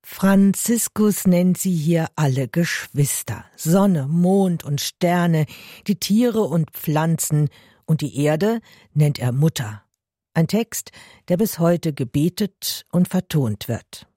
Franziskus nennt sie hier alle Geschwister, Sonne, Mond und Sterne, die Tiere und Pflanzen, und die Erde nennt er Mutter. Ein Text, der bis heute gebetet und vertont wird.